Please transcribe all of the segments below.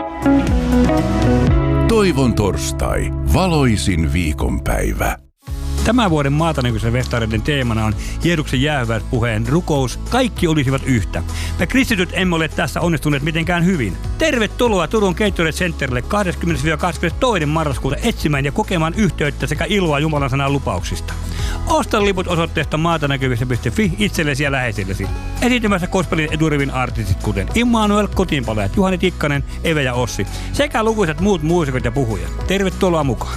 Toivon torstai, valoisin viikonpäivä. Tämän vuoden Maatanäkyisen festareiden teemana on Jeesuksen jäähyväispuheen rukous. Kaikki olisivat yhtä. Me kristityt emme ole tässä onnistuneet mitenkään hyvin. Tervetuloa Turun Gatorade Centerille 20-22. marraskuuta etsimään ja kokemaan yhteyttä sekä iloa Jumalan sanan lupauksista. Osta liput osoitteesta maatanäkyvissä.fi itsellesi ja läheisillesi. Esiintymässä gospelin eturivin artistit kuten Immanuel, Kotiinpalajat, Juhani Tikkanen, Eve ja Ossi sekä lukuisat muut muusikot ja puhujat. Tervetuloa mukaan!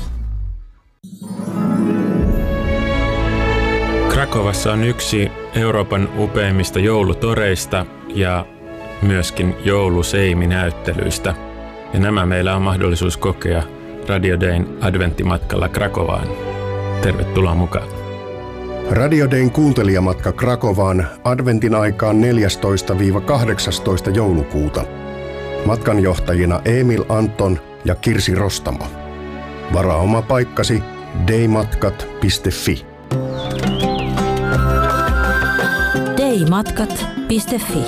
Krakovassa on yksi Euroopan upeimmista joulutoreista ja myöskin jouluseiminäyttelyistä. Ja nämä meillä on mahdollisuus kokea Radio Dayn adventtimatkalla Krakovaan. Tervetuloa mukaan. Radio Dayn kuuntelijamatka Krakovaan adventin aikaan 14-18 joulukuuta. Matkanjohtajina Emil Anton ja Kirsi Rostamo. Varaa oma paikkasi daymatkat.fi. daymatkat.fi.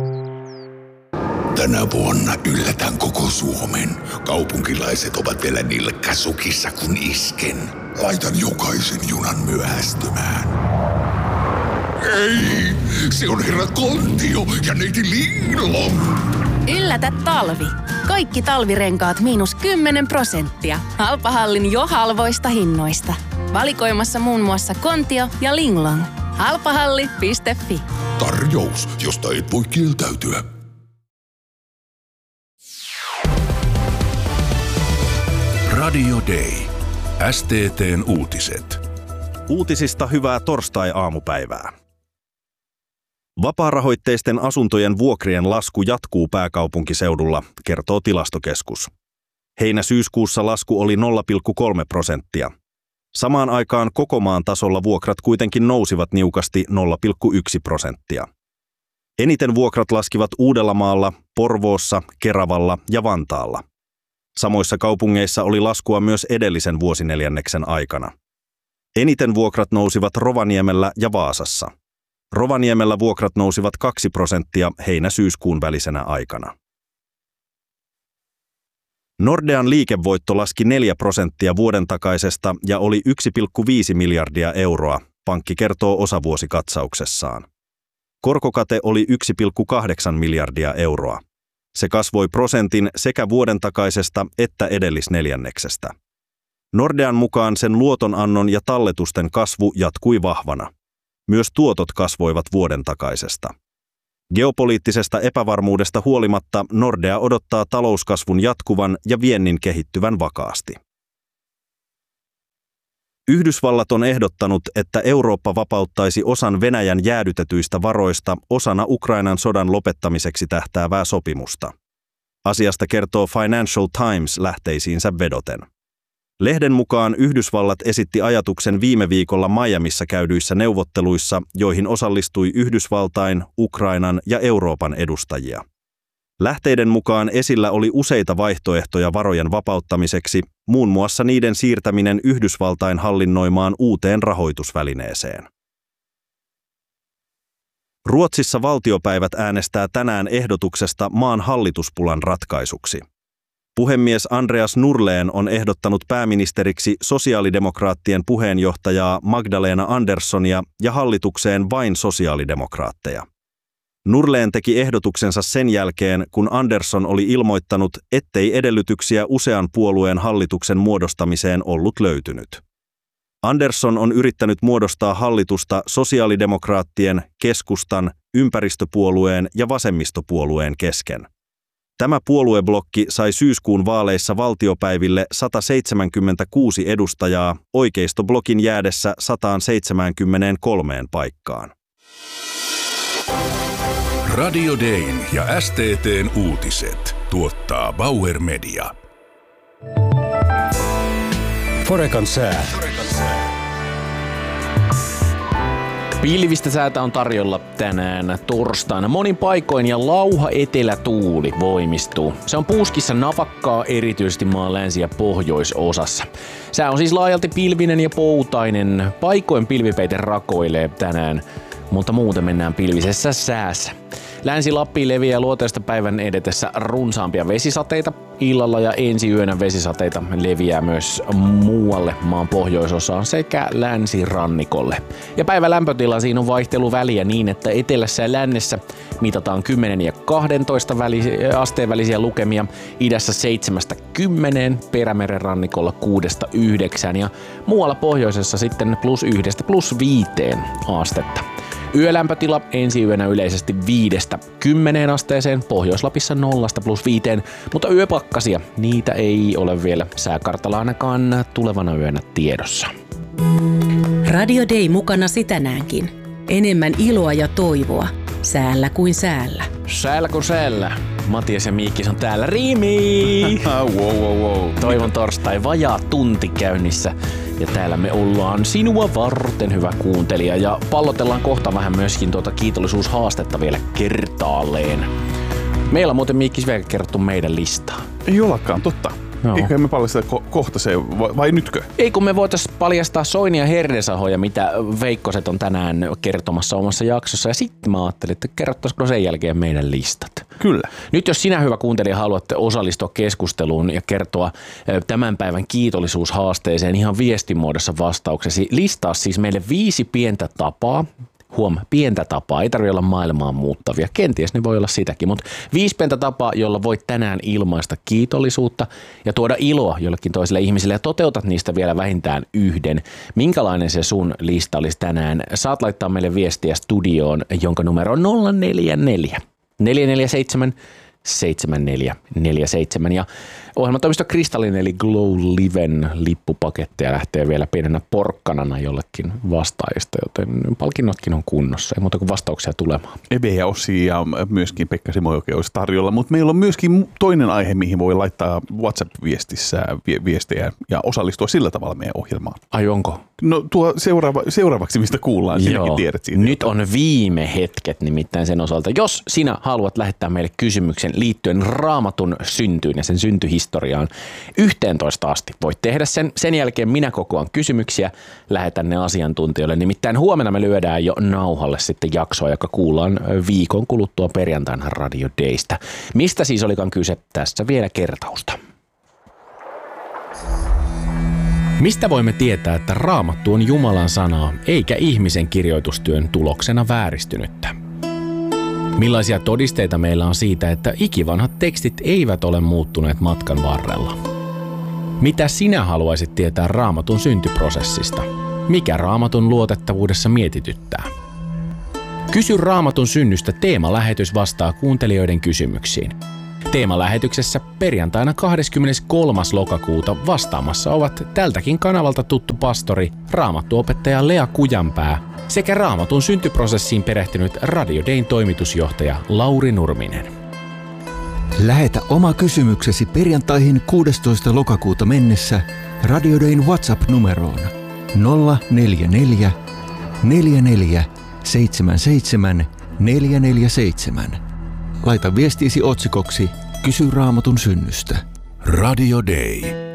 Tänä vuonna yllätän koko Suomen. Kaupunkilaiset ovat vielä nilkkasukissa kun isken. Laitan jokaisen junan myöhästymään. Ei, se on herra Kontio ja neiti Linglong. Yllätä talvi. Kaikki talvirenkaat -10%. Halpahallin jo halvoista hinnoista. Valikoimassa muun muassa Kontio ja Linglong. Halpahalli.fi. Tarjous, josta et voi kieltäytyä. Radio Day. STT:n uutiset. Uutisista hyvää torstai-aamupäivää. Vapaarahoitteisten asuntojen vuokrien lasku jatkuu pääkaupunkiseudulla, kertoo Tilastokeskus. Heinä-syyskuussa lasku oli 0,3%. Samaan aikaan koko maan tasolla vuokrat kuitenkin nousivat niukasti 0,1%. Eniten vuokrat laskivat Uudellamaalla, Porvoossa, Keravalla ja Vantaalla. Samoissa kaupungeissa oli laskua myös edellisen vuosineljänneksen aikana. Eniten vuokrat nousivat Rovaniemellä ja Vaasassa. Rovaniemellä vuokrat nousivat 2% heinä-syyskuun välisenä aikana. Nordean liikevoitto laski 4% vuoden takaisesta ja oli 1,5 miljardia euroa, pankki kertoo osavuosikatsauksessaan. Korkokate oli 1,8 miljardia euroa. Se kasvoi prosentin sekä vuoden takaisesta että edellisneljänneksestä. Nordean mukaan sen luotonannon ja talletusten kasvu jatkui vahvana. Myös tuotot kasvoivat vuoden takaisesta. Geopoliittisesta epävarmuudesta huolimatta Nordea odottaa talouskasvun jatkuvan ja viennin kehittyvän vakaasti. Yhdysvallat on ehdottanut, että Eurooppa vapauttaisi osan Venäjän jäädytetyistä varoista osana Ukrainan sodan lopettamiseksi tähtäävää sopimusta. Asiasta kertoo Financial Times lähteisiinsä vedoten. Lehden mukaan Yhdysvallat esitti ajatuksen viime viikolla Miamissa käydyissä neuvotteluissa, joihin osallistui Yhdysvaltain, Ukrainan ja Euroopan edustajia. Lähteiden mukaan esillä oli useita vaihtoehtoja varojen vapauttamiseksi, muun muassa niiden siirtäminen Yhdysvaltain hallinnoimaan uuteen rahoitusvälineeseen. Ruotsissa valtiopäivät äänestää tänään ehdotuksesta maan hallituspulan ratkaisuksi. Puhemies Andreas Norlén on ehdottanut pääministeriksi sosiaalidemokraattien puheenjohtajaa Magdalena Anderssonia ja hallitukseen vain sosiaalidemokraatteja. Norlén teki ehdotuksensa sen jälkeen, kun Andersson oli ilmoittanut, ettei edellytyksiä usean puolueen hallituksen muodostamiseen ollut löytynyt. Andersson on yrittänyt muodostaa hallitusta sosiaalidemokraattien, keskustan, ympäristöpuolueen ja vasemmistopuolueen kesken. Tämä puolueblokki sai syyskuun vaaleissa valtiopäiville 176 edustajaa, oikeistoblokin jäädessä 173 paikkaan. Radio Dayn ja STT:n uutiset tuottaa Bauer Media. Forecan sää. Pilvistä säätä on tarjolla tänään torstaina monin paikoin ja lauha etelätuuli voimistuu. Se on puuskissa navakkaa erityisesti maan länsi- ja pohjoisosassa. Sää on siis laajalti pilvinen ja poutainen. Paikoin pilvipeite rakoilee tänään mutta muuten mennään pilvisessä säässä. Länsi-Lappiin leviää luoteesta päivän edetessä runsaampia vesisateita. Illalla ja ensi yönä vesisateita leviää myös muualle maan pohjoisosaan sekä länsirannikolle. Ja päivän lämpötila siinä on vaihteluväliä niin, että etelässä ja lännessä mitataan 10 ja 12 asteen välisiä lukemia, idässä 7-10, Perämeren rannikolla 6-9 ja muualla pohjoisessa sitten +1–+5 astetta. Yölämpötila ensi yönä yleisesti 5–10 asteeseen, Pohjois-Lapissa 0–+5, mutta yöpakkasia, niitä ei ole vielä sääkartalla ainakaan tulevana yönä tiedossa. Radio Day mukana tänäänkin. Enemmän iloa ja toivoa. Säällä kuin säällä. Säällä kuin säällä. Matias ja Miikkis on täällä. Riimi! wow. Toivon torstai vajaa tunti käynnissä. Ja täällä me ollaan sinua varten, hyvä kuuntelija. Ja pallotellaan kohta vähän myöskin kiitollisuushaastetta vielä kertaalleen. Meillä on muuten Miikkis vielä kerrottu meidän listaa. Ei olekaan, totta. No. Eikä me paljasteta kohta se, vai nytkö? Ei, kun me voitaisiin paljastaa Soinia Hernesahoja, mitä Veikkoset on tänään kertomassa omassa jaksossa. Ja sitten mä ajattelin, että kerrottaisiko sen jälkeen meidän listat. Kyllä. Nyt jos sinä, hyvä kuuntelija, haluatte osallistua keskusteluun ja kertoa tämän päivän kiitollisuushaasteeseen ihan viestimuodossa vastauksesi, listaa siis meille 5 pientä tapaa. Pientä tapaa, ei tarvitse olla maailmaan muuttavia, kenties ne voi olla sitäkin, mutta 5 pientä tapaa, jolla voit tänään ilmaista kiitollisuutta ja tuoda iloa jollekin toiselle ihmiselle ja toteutat niistä vielä vähintään yhden. Minkälainen se sun lista olisi tänään? Saat laittaa meille viestiä studioon, jonka numero on 044 447 7447 ja ohjelmatoimisto Kristallin eli Glow Liven lippupaketteja lähtee vielä pienenä porkkanana jollekin vastaajista, joten palkinnotkin on kunnossa. Ei muuta kuin vastauksia tulemaan. Ebe ja Ossi ja myöskin Pekka Simojoki olisi tarjolla, mutta meillä on myöskin toinen aihe, mihin voi laittaa WhatsApp-viestissä viestejä ja osallistua sillä tavalla meidän ohjelmaan. Ai onko? No tuo seuraavaksi, mistä kuullaan, sinäkin tiedät siitä. Nyt on viime hetket nimittäin sen osalta. Jos sinä haluat lähettää meille kysymyksen liittyen Raamatun syntyyn ja sen syntyhistoriaan 11 asti, voit tehdä sen. Sen jälkeen minä kokoan kysymyksiä, lähetän ne asiantuntijoille. Nimittäin huomenna me lyödään jo nauhalle sitten jaksoa, joka kuullaan viikon kuluttua perjantaina Radio Daystä. Mistä siis olikaan kyse? Tässä vielä kertausta. Mistä voimme tietää, että Raamattu on Jumalan sanaa, eikä ihmisen kirjoitustyön tuloksena vääristynyttä? Millaisia todisteita meillä on siitä, että ikivanhat tekstit eivät ole muuttuneet matkan varrella? Mitä sinä haluaisit tietää Raamatun syntyprosessista? Mikä Raamatun luotettavuudessa mietityttää? Kysy Raamatun synnystä teemalähetys vastaa kuuntelijoiden kysymyksiin. Teemalähetyksessä perjantaina 23. lokakuuta vastaamassa ovat tältäkin kanavalta tuttu pastori, raamattuopettaja Lea Kujanpää sekä Raamatun syntyprosessiin perehtynyt Radio Dayn toimitusjohtaja Lauri Nurminen. Lähetä oma kysymyksesi perjantaihin 16. lokakuuta mennessä Radio Dayn WhatsApp-numeroon 044 44 77 447. Laita viestiisi otsikoksi Kysy Raamatun synnystä. Radio Day.